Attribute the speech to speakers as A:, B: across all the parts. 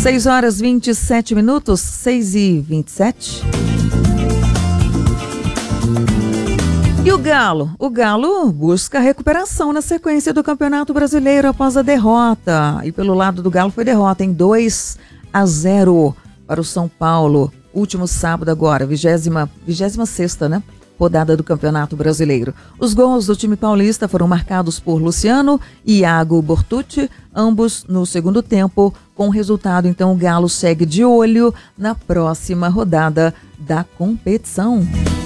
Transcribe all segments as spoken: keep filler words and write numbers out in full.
A: seis horas e vinte e sete minutos, seis e vinte e sete. E o Galo? O Galo busca recuperação na sequência do Campeonato Brasileiro após a derrota. E pelo lado do Galo foi derrota em dois a zero para o São Paulo. Último sábado agora, vigésima, vigésima sexta, né? Rodada do Campeonato Brasileiro. Os gols do time paulista foram marcados por Luciano e Iago Bortucci, ambos no segundo tempo. Com o resultado, então, o Galo segue de olho na próxima rodada da competição.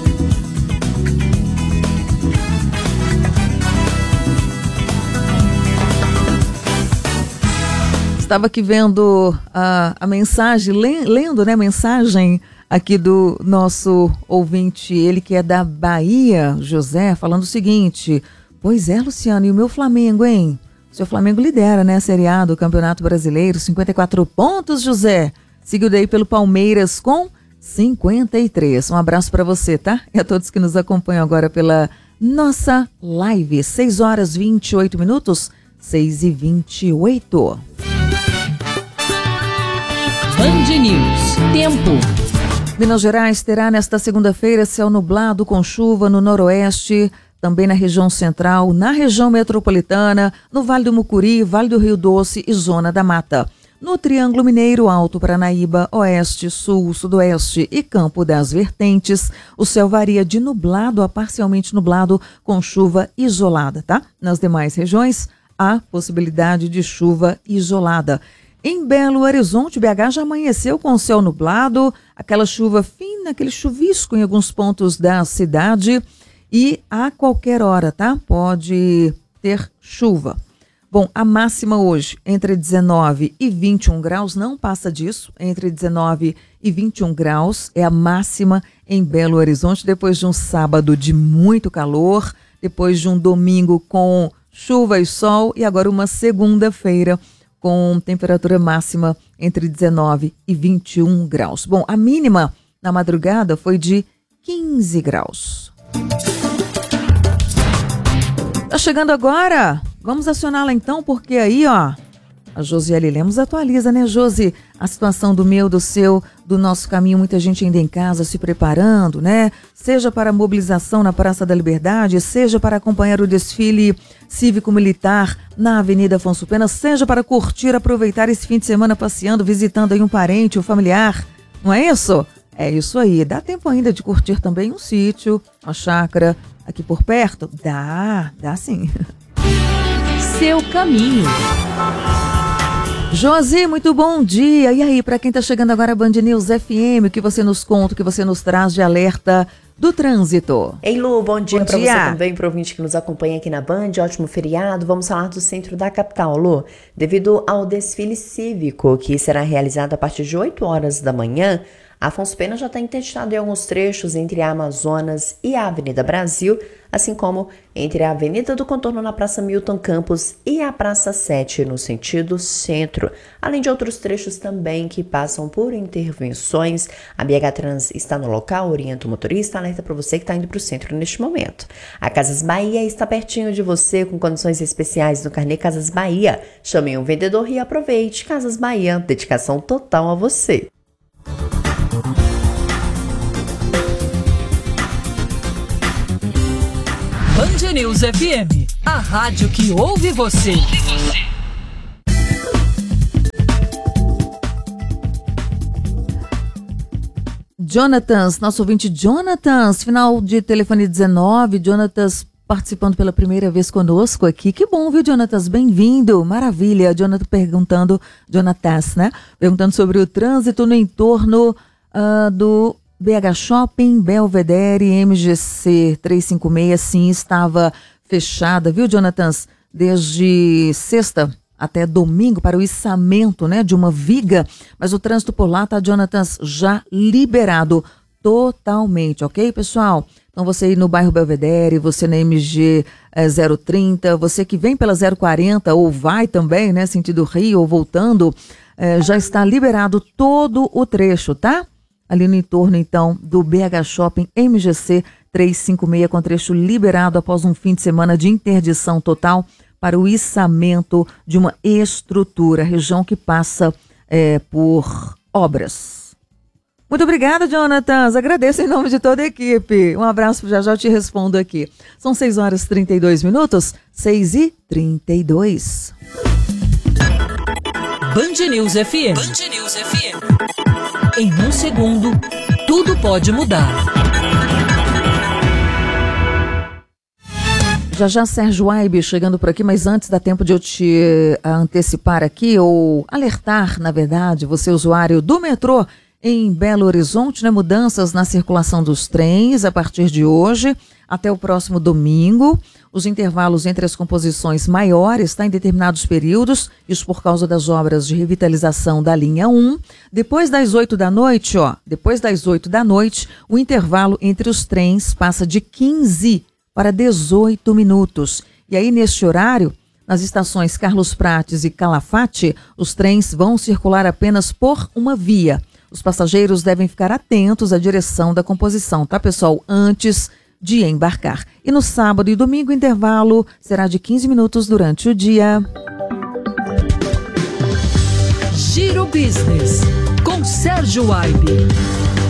A: Estava aqui vendo a, a mensagem, lendo, né, a mensagem aqui do nosso ouvinte, ele que é da Bahia, José, falando o seguinte: pois é, Luciano, e o meu Flamengo, hein? O seu Flamengo lidera, né, a Série A do Campeonato Brasileiro, cinquenta e quatro pontos, José. Seguiu daí pelo Palmeiras com cinquenta e três. Um abraço para você, tá? E a todos que nos acompanham agora pela nossa live. seis horas e vinte e oito minutos, seis e vinte e oito.
B: Band News. Tempo.
A: Minas Gerais terá nesta segunda-feira céu nublado com chuva no noroeste, também na região central, na região metropolitana, no Vale do Mucuri, Vale do Rio Doce e Zona da Mata. No Triângulo Mineiro, Alto Paranaíba, Oeste, Sul, Sudoeste e Campo das Vertentes, o céu varia de nublado a parcialmente nublado com chuva isolada, tá? Nas demais regiões, há possibilidade de chuva isolada. Em Belo Horizonte, B H já amanheceu com o céu nublado, aquela chuva fina, aquele chuvisco em alguns pontos da cidade e a qualquer hora, tá? Pode ter chuva. Bom, a máxima hoje entre dezenove e vinte e um graus, não passa disso, entre dezenove e vinte e um graus é a máxima em Belo Horizonte, depois de um sábado de muito calor, depois de um domingo com chuva e sol e agora uma segunda-feira com temperatura máxima entre dezenove e vinte e um graus. Bom, a mínima na madrugada foi de quinze graus. Tá chegando agora? Vamos acioná-la então, porque aí, ó, a Josiele Lemos atualiza, né, Josi? A situação do meu, do seu, do nosso caminho, muita gente ainda em casa se preparando, né? Seja para a mobilização na Praça da Liberdade, seja para acompanhar o desfile cívico-militar na Avenida Afonso Pena, seja para curtir, aproveitar esse fim de semana passeando, visitando aí um parente, um familiar, não é isso? É isso aí, dá tempo ainda de curtir também um sítio, uma chácara aqui por perto? Dá, dá sim.
B: Seu caminho.
A: Josi, muito bom dia. E aí, para quem está chegando agora, Band News F M, o que você nos conta, o que você nos traz de alerta do trânsito?
C: Ei, Lu, bom dia para você também, para o ouvinte que nos acompanha aqui na Band. Ótimo feriado. Vamos falar do centro da capital, Lu. Devido ao desfile cívico, que será realizado a partir de oito horas da manhã, Afonso Pena já está interditado em alguns trechos entre a Amazonas e a Avenida Brasil, assim como entre a Avenida do Contorno na Praça Milton Campos e a Praça sete no sentido centro, além de outros trechos também que passam por intervenções. A B H Trans está no local, orienta o motorista, alerta para você que está indo para o centro neste momento. A Casas Bahia está pertinho de você com condições especiais no carnê Casas Bahia. Chame um vendedor e aproveite. Casas Bahia, dedicação total a você.
B: Band News F M, a rádio que ouve você.
A: Jonatas, nosso ouvinte Jonatas, final de telefone dezenove, Jonatas participando pela primeira vez conosco aqui. Que bom, viu, Jonatas? Bem-vindo, maravilha. Jonatas perguntando, Jonatas, né? Perguntando sobre o trânsito no entorno uh, do B H Shopping, Belvedere, M G C trezentos e cinquenta e seis, sim, estava fechada, viu, Jonatas? Desde sexta até domingo para o içamento, né, de uma viga, mas o trânsito por lá tá, Jonatas, já liberado totalmente, ok, pessoal? Então você aí no bairro Belvedere, você na M G é, zero trinta, você que vem pela zero quarenta ou vai também, né, sentido Rio ou voltando, é, já está liberado todo o trecho, tá? Ali no entorno, então, do B H Shopping M G C trezentos e cinquenta e seis, com trecho liberado após um fim de semana de interdição total para o içamento de uma estrutura, região que passa é, por obras. Muito obrigada, Jonatas. Agradeço em nome de toda a equipe. Um abraço, já já eu te respondo aqui. São seis horas e trinta e dois minutos, seis e trinta e dois.
B: Band News F M. Band News F M. Em um segundo, tudo pode mudar.
A: Já já Sérgio Aibe chegando por aqui, mas antes dá tempo de eu te uh, antecipar aqui, ou alertar, na verdade, você usuário do metrô em Belo Horizonte, né, mudanças na circulação dos trens a partir de hoje até o próximo domingo. Os intervalos entre as composições maiores, tá, em determinados períodos, isso por causa das obras de revitalização da linha um. Depois das oito da noite, ó, depois das oito da noite, o intervalo entre os trens passa de quinze para dezoito minutos. E aí, neste horário, nas estações Carlos Prates e Calafate, os trens vão circular apenas por uma via. Os passageiros devem ficar atentos à direção da composição, tá, pessoal? Antes de embarcar. E no sábado e domingo, o intervalo será de quinze minutos durante o dia.
B: Giro Business, com Sérgio Aibe.